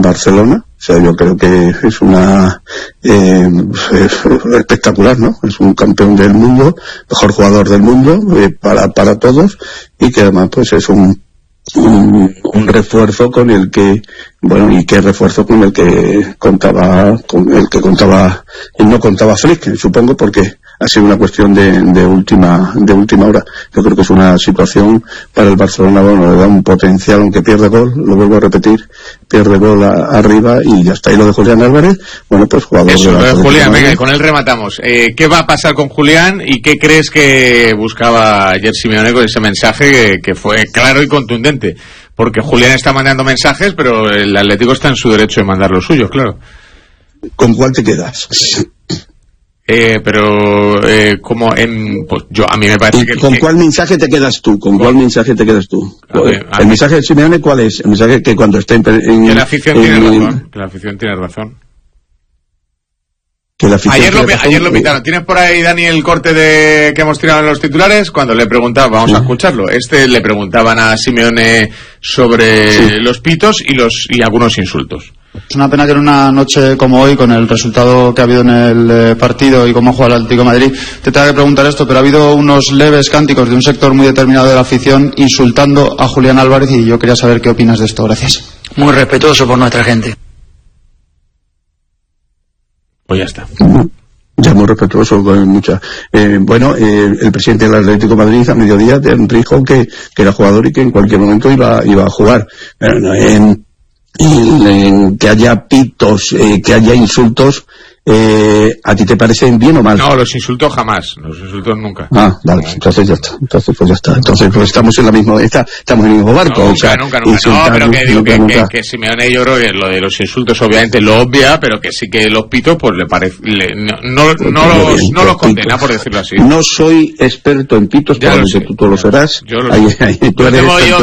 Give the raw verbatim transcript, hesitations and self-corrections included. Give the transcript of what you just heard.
Barcelona. O sea, yo creo que es una eh, es espectacular, ¿no? Es un campeón del mundo, mejor jugador del mundo eh, para para todos, y que además pues es un, un un refuerzo con el que, bueno, y qué refuerzo con el que contaba, con el que contaba y no contaba Flick, supongo, porque ha sido una cuestión de, de última de última hora. Yo creo que es una situación para el Barcelona, bueno, le da un potencial, aunque pierde gol, lo vuelvo a repetir, pierde gol a, arriba y ya está. Y lo de Julián Álvarez, bueno, pues jugador Eso, de la de Julián, venga, y con él rematamos. Eh, ¿Qué va a pasar con Julián y qué crees que buscaba ayer Simeone con ese mensaje que, que fue claro y contundente? Porque Julián está mandando mensajes, pero el Atlético está en su derecho de mandar los suyos, claro. ¿Con cuál te quedas? Eh, pero eh, como en pues yo a mí me parece ¿Y que con que, cuál mensaje te quedas tú? ¿Con, ¿Con cuál mensaje te quedas tú? A ver, a el ver. mensaje de Simeone, ¿cuál es? El mensaje que cuando esté en, en que la afición en, tiene en, razón, que la afición tiene razón. Que la afición Ayer lo, tiene razón, ayer lo pitaron. ¿Tienes por ahí, Dani, el corte de que hemos tirado en los titulares? Cuando le preguntaban, vamos sí. a escucharlo. Este le preguntaban a Simeone sobre sí. los pitos y los y algunos insultos. Es una pena que en una noche como hoy, con el resultado que ha habido en el eh, partido y cómo juega el Atlético de Madrid, te tenga que preguntar esto, pero ha habido unos leves cánticos de un sector muy determinado de la afición insultando a Julián Álvarez, y yo quería saber qué opinas de esto. Gracias. Muy respetuoso por nuestra gente. Pues ya está. Ya muy respetuoso con mucha. Eh, bueno, eh, el presidente del Atlético de Madrid a mediodía dijo que, que era jugador y que en cualquier momento iba, iba a jugar. Pero, en, en, en que haya pitos, eh, que haya insultos, eh, ¿a ti te parecen bien o mal? No, los insultos jamás, los insultos nunca. Ah, vale, entonces ya está, entonces pues ya está, entonces pues estamos en la misma, está, estamos en el mismo barco. No, o sea, nunca, nunca, nunca. No, pero que digo nunca, que, nunca. que, que Simeone, yo creo que lo de los insultos obviamente lo obvia, pero que sí que los pitos pues le parece, le, no, no, no, no los, no los condena, por decirlo así. No soy experto en pitos, probablemente tú, tú lo serás. Yo lo ahí, sé. ahí, tú eres experto